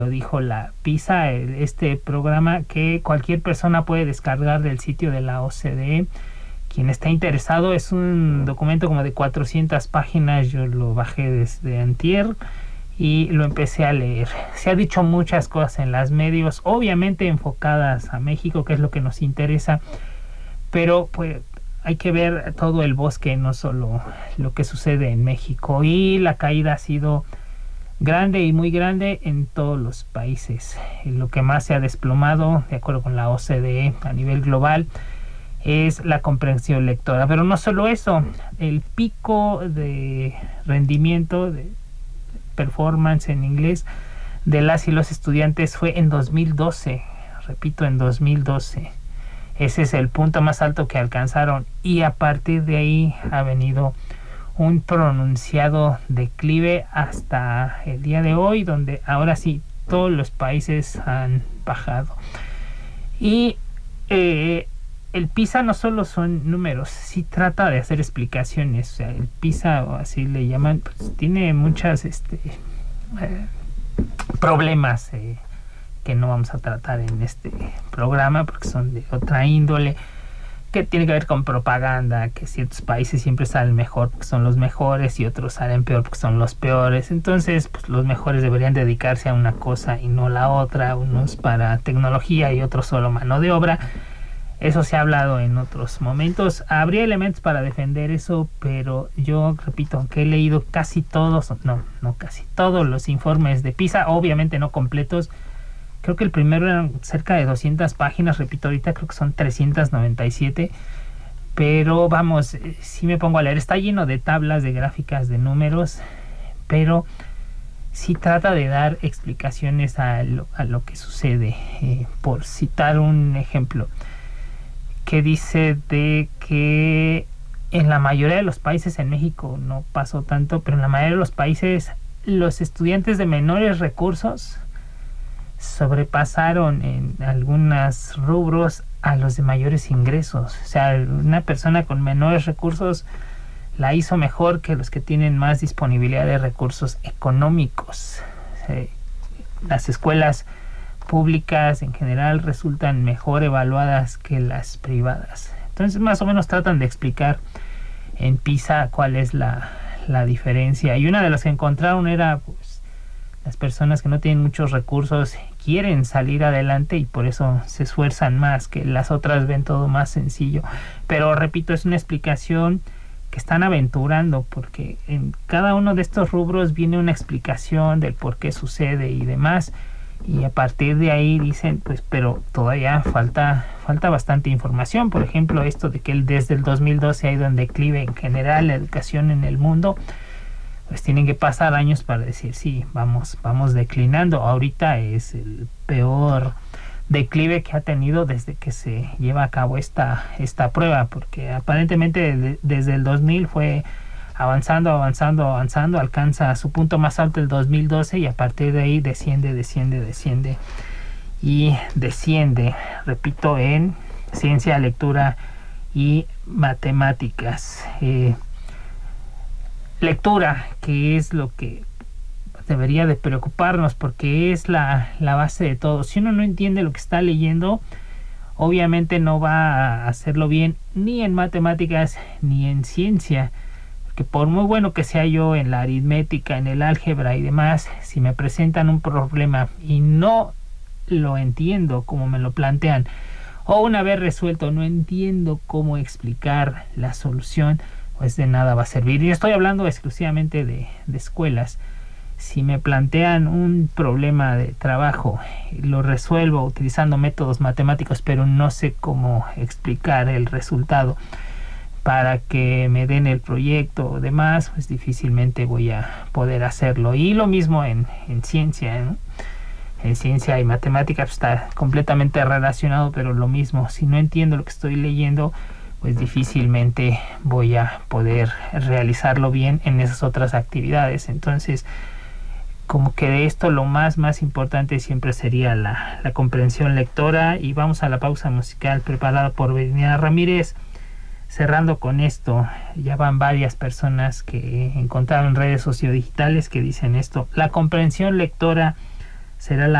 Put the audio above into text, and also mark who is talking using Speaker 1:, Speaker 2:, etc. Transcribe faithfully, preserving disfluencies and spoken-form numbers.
Speaker 1: lo dijo la PISA, este programa que cualquier persona puede descargar del sitio de la O C D E. Quien está interesado, es un documento como de cuatrocientas páginas, yo lo bajé desde antier y lo empecé a leer. Se ha dicho muchas cosas en los medios, obviamente enfocadas a México, que es lo que nos interesa, pero pues hay que ver todo el bosque, no solo lo que sucede en México. Y la caída ha sido grande y muy grande en todos los países. Lo que más se ha desplomado, de acuerdo con la O C D E a nivel global, es la comprensión lectora. Pero no solo eso, el pico de rendimiento, de performance en inglés, de las y los estudiantes fue en dos mil doce. Repito, en dos mil doce. Ese es el punto más alto que alcanzaron, y a partir de ahí ha venido un pronunciado declive hasta el día de hoy, donde ahora sí todos los países han bajado. Y eh, el PISA no solo son números, sí trata de hacer explicaciones. O sea, el PISA, o así le llaman, pues tiene muchas este, eh, problemas eh, que no vamos a tratar en este programa porque son de otra índole, que tiene que ver con propaganda, que ciertos países siempre salen mejor porque son los mejores y otros salen peor porque son los peores. Entonces, pues los mejores deberían dedicarse a una cosa y no la otra, unos para tecnología y otros solo mano de obra. Eso se ha hablado en otros momentos. Habría elementos para defender eso, pero yo repito, aunque he leído casi todos, no, no casi todos los informes de PISA, obviamente no completos. Creo que el primero eran cerca de doscientas páginas, repito, ahorita creo que son trescientas noventa y siete, pero vamos, si me pongo a leer, está lleno de tablas, de gráficas, de números, pero sí trata de dar explicaciones a lo, a lo que sucede. Eh, por citar un ejemplo, que dice de que en la mayoría de los países, en México no pasó tanto, pero en la mayoría de los países los estudiantes de menores recursos sobrepasaron en algunos rubros a los de mayores ingresos. O sea, una persona con menores recursos la hizo mejor que los que tienen más disponibilidad de recursos económicos. Eh, las escuelas públicas en general resultan mejor evaluadas que las privadas. Entonces, más o menos tratan de explicar en PISA cuál es la, la diferencia. Y una de las que encontraron era, pues, las personas que no tienen muchos recursos quieren salir adelante y por eso se esfuerzan más, que las otras ven todo más sencillo. Pero repito, es una explicación que están aventurando, porque en cada uno de estos rubros viene una explicación del por qué sucede y demás, y a partir de ahí dicen, pues, pero todavía falta falta bastante información. Por ejemplo, esto de que desde el dos mil doce ha ido en declive en general la educación en el mundo, pues tienen que pasar años para decir, sí, vamos, vamos declinando. Ahorita es el peor declive que ha tenido desde que se lleva a cabo esta, esta prueba, porque aparentemente de, desde el dos mil fue avanzando, avanzando, avanzando, alcanza su punto más alto el dos mil doce y a partir de ahí desciende, desciende, desciende y desciende, repito, en ciencia, lectura y matemáticas. Eh, lectura, que es lo que debería de preocuparnos, porque es la, la base de todo. Si uno no entiende lo que está leyendo, obviamente no va a hacerlo bien ni en matemáticas ni en ciencia, porque por muy bueno que sea yo en la aritmética, en el álgebra y demás, si me presentan un problema y no lo entiendo como me lo plantean, o una vez resuelto no entiendo cómo explicar la solución, pues de nada va a servir. Y estoy hablando exclusivamente de, de escuelas. Si me plantean un problema de trabajo, lo resuelvo utilizando métodos matemáticos, pero no sé cómo explicar el resultado para que me den el proyecto o demás, pues difícilmente voy a poder hacerlo. Y lo mismo en, en ciencia, ¿no? En ciencia y matemática pues está completamente relacionado, pero lo mismo, si no entiendo lo que estoy leyendo, pues difícilmente voy a poder realizarlo bien en esas otras actividades. Entonces, como que de esto lo más más importante siempre sería la, la comprensión lectora. Y vamos a la pausa musical preparada por Virginia Ramírez. Cerrando con esto, ya van varias personas que encontraron en redes sociodigitales que dicen esto: la comprensión lectora será